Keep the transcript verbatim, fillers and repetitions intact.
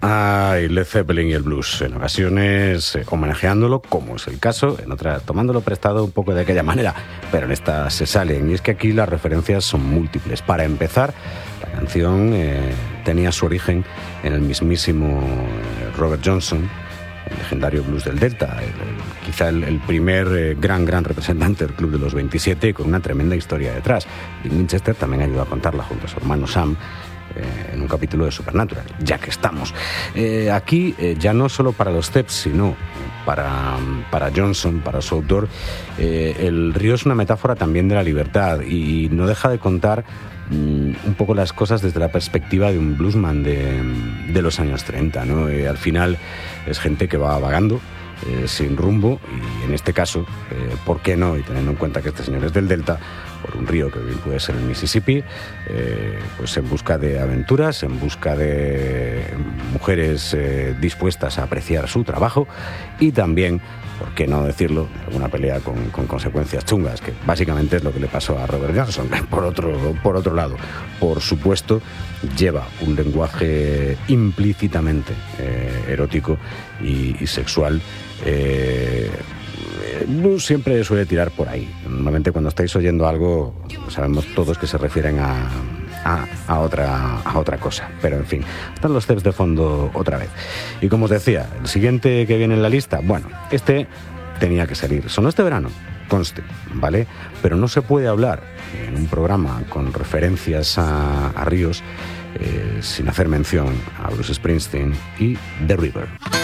Ay, Led Zeppelin y el blues, en ocasiones eh, homenajeándolo, como es el caso, en otras tomándolo prestado un poco de aquella manera, pero en esta se salen, y es que aquí las referencias son múltiples. Para empezar, la canción eh, tenía su origen en el mismísimo eh, Robert Johnson, el legendario blues del Delta, el, el, quizá el, el primer eh, gran, gran representante del Club de los veintisiete, con una tremenda historia detrás. Bill Winchester también ayudó a contarla junto a su hermano Sam, en un capítulo de Supernatural, ya que estamos. Eh, aquí, eh, ya no solo para los Steps, sino para, para Johnson, para su autor, eh, el río es una metáfora también de la libertad y no deja de contar mm, un poco las cosas desde la perspectiva de un bluesman de, de los años treinta, ¿no? Eh, al final es gente que va vagando, Eh, sin rumbo, y en este caso, eh, ¿por qué no? Y teniendo en cuenta que este señor es del Delta, por un río que bien puede ser el Mississippi, eh, pues en busca de aventuras, en busca de mujeres eh, dispuestas a apreciar su trabajo, y también, ¿por qué no decirlo?, alguna pelea con, con consecuencias chungas, que básicamente es lo que le pasó a Robert Johnson. Por otro, por otro lado, por supuesto, lleva un lenguaje implícitamente eh, erótico y, y sexual. Eh, el blues siempre suele tirar por ahí. Normalmente cuando estáis oyendo algo, sabemos todos que se refieren a, a, a, otra, a otra cosa. Pero en fin, están los Steps de fondo otra vez. Y como os decía, el siguiente que viene en la lista, bueno, este tenía que salir. Sonó este verano, conste, ¿vale? Pero no se puede hablar en un programa con referencias a, a ríos eh, sin hacer mención a Bruce Springsteen y The River.